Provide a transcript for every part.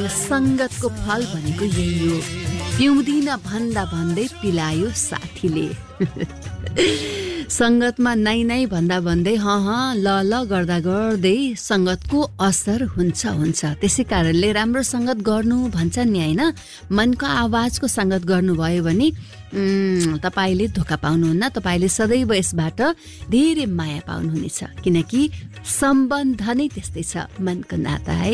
संगतको फल भनेको यही हो। पिउँदिन भन्दा भन्दै पिलायो साथीले। संगतमा नाइ नाइ भन्दा भन्दै ल ल गर्दा गर्दै संगतको असर हुन्छ। त्यसै कारणले राम्रो संगत गर्नु भन्छ नि हैन। मनको आवाजको संगत गर्नुभयो भने तपाईले धोका पाउनुहुन्न। तपाईले सदैव यसबाट धेरै माया पाउनुहुनेछ, किनकि सम्बन्ध नै त्यस्तै छ, मनको नाता है।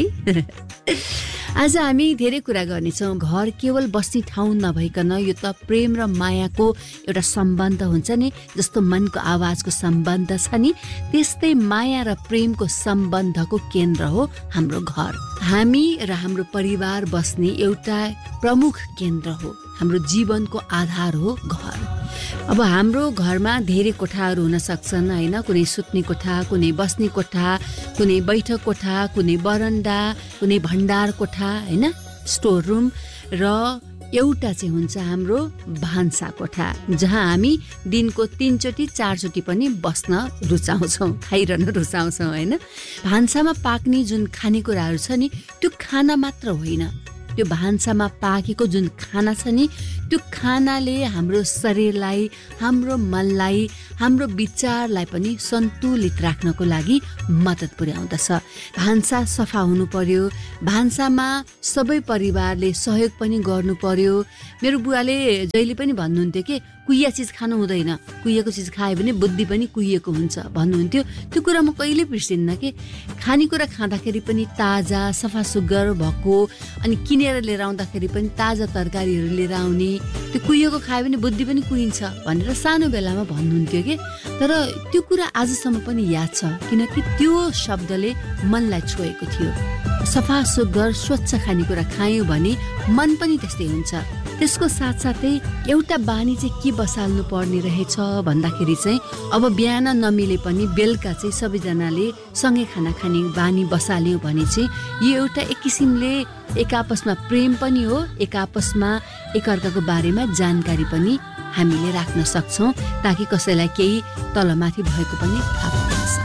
आज हामी धेरै कुरा गर्नेछौँ। घर केवल बस्ने ठाउँ नभइकन यो त प्रेम र मायाको एउटा सम्बन्ध हुन्छ नि। जस्तो मनको आवाजको सम्बन्ध छ नि, त्यस्तै माया र प्रेमको सम्बन्धको केन्द्र हो हाम्रो घर। हामी र हाम्रो परिवार बस्ने एउटा प्रमुख केन्द्र हो। हाम्रो जीवनको आधार हो घर। अब हाम्रो घरमा धेरै कोठाहरू हुन सक्छन् हैन। कुनै सुत्ने कोठा, कुनै बस्ने कोठा, कुनै बैठक कोठा, कुनै बरन्डा, कुनै भण्डार कोठा हैन, स्टोर रुम, र एउटा चाहिँ हुन्छ हाम्रो भान्सा कोठा, जहाँ हामी दिनको 3 चोटि 4 चोटि पनि बस्न रुचाउँछौँ, खाइरहन रुचाउँछौँ हैन। भान्सामा पाक्ने जुन खानेकुराहरू छ नि, त्यो खाना मात्र होइन, त्यो भान्सामा पाकेको जुन खाना छ नि, त्यो खानाले हाम्रो शरीरलाई, हाम्रो मनलाई, हाम्रो विचारलाई पनि सन्तुलित राख्नको लागि मद्दत पुर्याउँदछ। भान्सा सफा हुनु पर्यो। भान्सामा सबै परिवारले सहयोग पनि गर्नु पर्यो। मेरो बुवाले जहिले पनि भन्नुहुन्थ्यो कि कुहिया चिज खानु हुँदैन, कुहिएको चिज खायो भने बुद्धि पनि कुहिएको हुन्छ भन्नुहुन्थ्यो। त्यो कुरा म कहिले बिर्सिन्न कि खानेकुरा खाँदाखेरि पनि ताजा सफा सुग्घर भएको, अनि किनेर लिएर आउँदाखेरि पनि ताजा तरकारीहरू लिएर आउने, त्यो कुहिएको खायो भने बुद्धि पनि कुहिन्छ भनेर सानो बेलामा भन्नुहुन्थ्यो कि। तर त्यो कुरा आजसम्म पनि याद छ, किनकि त्यो शब्दले मनलाई छोएको थियो। सफा सुग्घर स्वच्छ खानेकुरा खायौँ भने मन पनि त्यस्तै हुन्छ। त्यसको साथसाथै एउटा बानी चाहिँ के बसाल्नु पर्ने रहेछ भन्दाखेरि चाहिँ अब बिहान नमिले पनि बेलुका चाहिँ सबैजनाले सँगै खाना खाने बानी बसाल्यौँ भने चाहिँ यो एउटा एक किसिमले एक आपसमा प्रेम पनि हो, एक आपसमा एकअर्काको बारेमा जानकारी पनि हामीले राख्न सक्छौँ, ताकि कसैलाई केही तलमाथि भएको पनि थाहा